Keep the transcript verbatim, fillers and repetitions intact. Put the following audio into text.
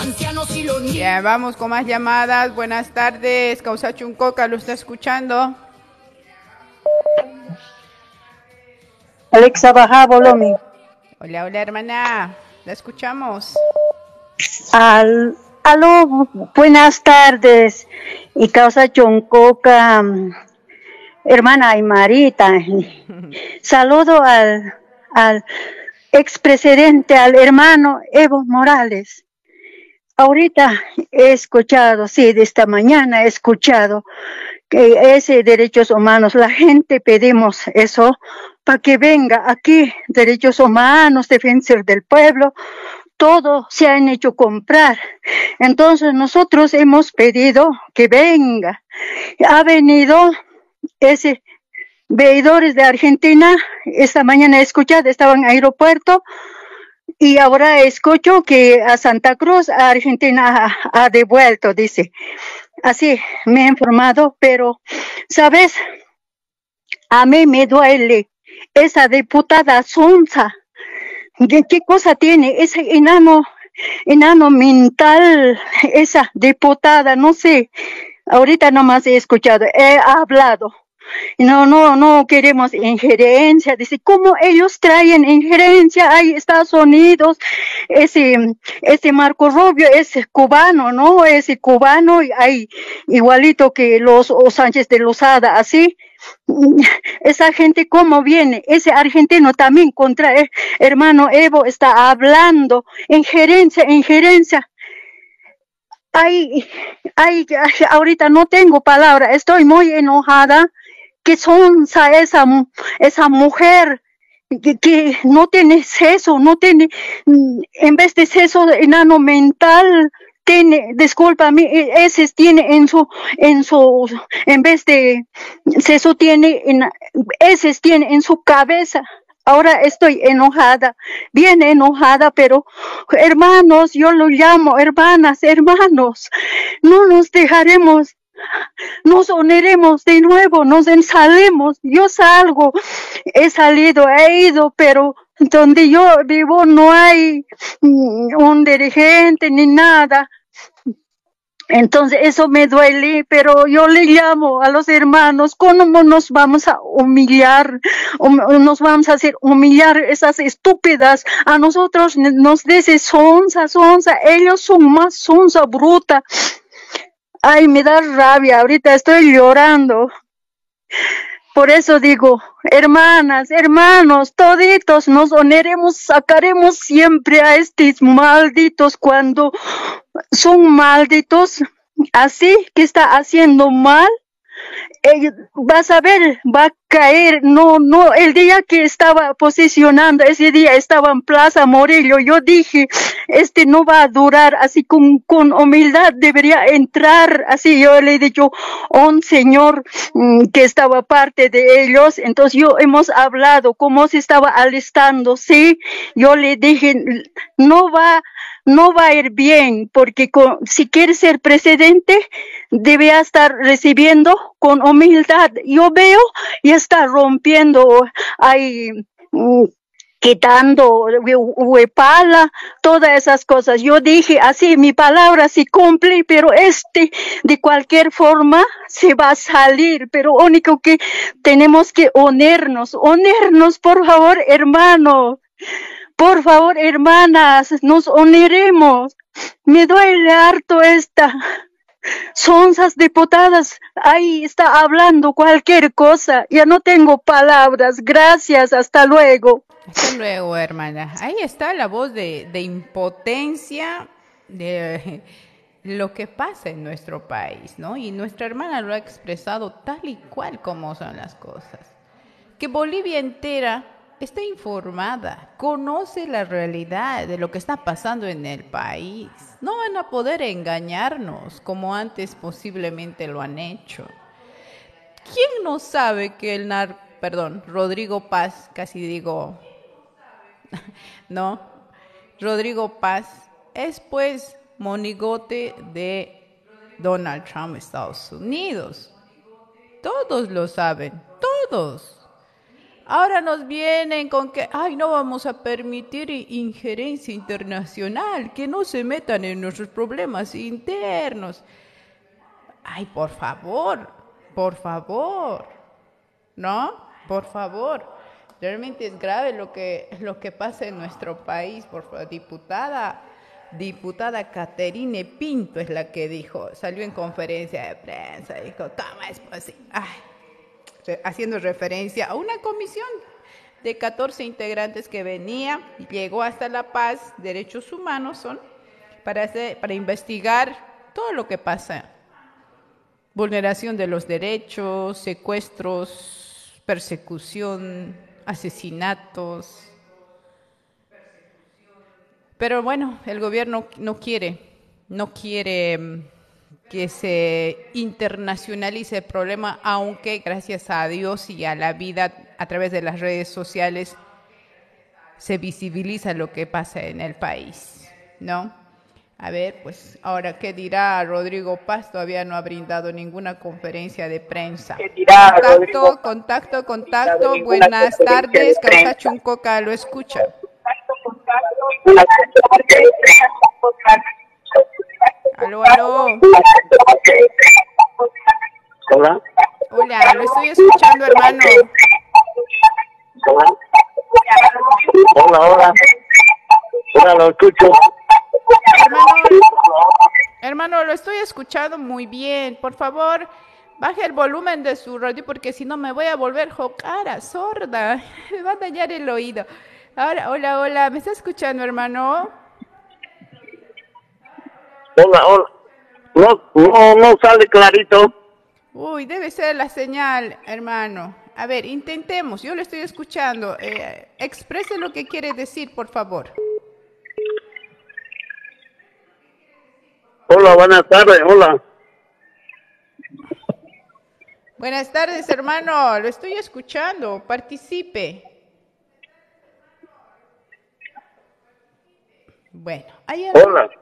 ancianos y los niños. Ya, vamos con más llamadas. Buenas tardes, Causa Chuncoca, ¿lo está escuchando? Alexa, baja volumen. Hola, hola, hermana, la escuchamos. Al, aló, buenas tardes. Y Causa Chuncoca, hermana Aymarita. Saludo al, al expresidente, al hermano Evo Morales. Ahorita he escuchado, sí, de esta mañana he escuchado que ese derechos humanos, la gente pedimos eso para que venga aquí, derechos humanos, defensor del pueblo, todo se han hecho comprar. Entonces nosotros hemos pedido que venga. Ha venido ese veedores de Argentina, esta mañana he escuchado, estaba en aeropuerto, y ahora escucho que a Santa Cruz, a Argentina ha, ha devuelto, dice. Así me he informado, pero, ¿sabes? A mí me duele esa diputada Sonsa. ¿Qué, qué cosa tiene ese enano, enano mental, esa diputada? No sé, ahorita nomás he escuchado, he hablado. No, no, no queremos injerencia. Dice, ¿cómo ellos traen injerencia? Hay Estados Unidos, ese, ese Marco Rubio es cubano, ¿no? Ese cubano, y hay igualito que los o Sánchez de Lozada, así. Esa gente, ¿cómo viene? Ese argentino también contra el hermano Evo está hablando. Injerencia, injerencia. Ay, ay, ahorita no tengo palabra, estoy muy enojada. Que sonsa esa, esa mujer que, que no tiene seso, no tiene, en vez de seso enano mental, tiene, discúlpame, ese tiene en su, en su, en vez de seso tiene, en, ese tiene en su cabeza. Ahora estoy enojada, bien enojada, pero hermanos, yo lo llamo hermanas, hermanos, no nos dejaremos. Nos uniremos de nuevo, nos ensalemos. Yo salgo, he salido, he ido, pero donde yo vivo no hay un dirigente ni nada. Entonces eso me duele, pero yo le llamo a los hermanos, ¿cómo nos vamos a humillar? O nos vamos a hacer humillar esas estúpidas. A nosotros nos dice sonsa, sonsa, ellos son más sonsa bruta. Ay, me da rabia, ahorita estoy llorando. Por eso digo, hermanas, hermanos, toditos nos uniremos, sacaremos siempre a estos malditos cuando son malditos, así que está haciendo mal. Eh, vas a ver, va a caer, no, no, el día que estaba posicionando, ese día estaba en Plaza Morillo, yo dije, este no va a durar, así con, con humildad debería entrar, así yo le he dicho a un señor mmm, que estaba parte de ellos, entonces yo hemos hablado cómo se estaba alistando, sí, yo le dije, no va, no va a ir bien, porque con, si quiere ser presidente, debe estar recibiendo con humildad. Yo veo y está rompiendo, ahí, mm, quitando huepala, todas esas cosas. Yo dije así, mi palabra sí cumple, pero este de cualquier forma se va a salir, pero único que tenemos que unirnos, unirnos por favor, hermano. Por favor, hermanas, nos uniremos. Me duele harto esta. Sonzas diputadas, ahí está hablando cualquier cosa. Ya no tengo palabras. Gracias, hasta luego. Hasta luego, hermana. Ahí está la voz de, de impotencia de lo que pasa en nuestro país, ¿no? Y nuestra hermana lo ha expresado tal y cual como son las cosas. Que Bolivia entera está informada, conoce la realidad de lo que está pasando en el país. No van a poder engañarnos como antes posiblemente lo han hecho. ¿Quién no sabe que el nar... Perdón, Rodrigo Paz, casi digo... no, Rodrigo Paz es pues monigote de Donald Trump, Estados Unidos. Todos lo saben, todos. Ahora nos vienen con que, ay, no vamos a permitir injerencia internacional, que no se metan en nuestros problemas internos. Ay, por favor, por favor, ¿no? Por favor. Realmente es grave lo que, lo que pasa en nuestro país. Por favor, diputada, diputada Caterine Pinto es la que dijo, salió en conferencia de prensa, dijo, ¿cómo es posible? Ay, haciendo referencia a una comisión de catorce integrantes que venía, llegó hasta La Paz, derechos humanos son, para, hacer, para investigar todo lo que pasa. Vulneración de los derechos, secuestros, persecución, asesinatos. Pero bueno, el gobierno no quiere, no quiere que se internacionalice el problema, aunque gracias a Dios y a la vida a través de las redes sociales se visibiliza lo que pasa en el país, ¿no? A ver, pues ahora, ¿qué dirá Rodrigo Paz? Todavía no ha brindado ninguna conferencia de prensa. ¿Qué dirá contacto, Rodrigo? contacto, contacto. Buenas tardes, Causa Chuncoca, lo escucha. Aló, aló. Hola. Hola, lo estoy escuchando, hermano. Hola. Hola, hola. Hola, lo escucho. Hermano, hermano, lo estoy escuchando muy bien. Por favor, baje el volumen de su radio porque si no me voy a volver jocara, sorda. Me va a dañar el oído. Ahora, hola, hola. ¿Me está escuchando, hermano? Hola, hola. No, no, no sale clarito. Uy, debe ser la señal, hermano. A ver, intentemos. Yo lo estoy escuchando. Eh, exprese lo que quiere decir, por favor. Hola, buenas tardes, hola. Buenas tardes, hermano. Lo estoy escuchando. Participe. Bueno, hay algo... Hola.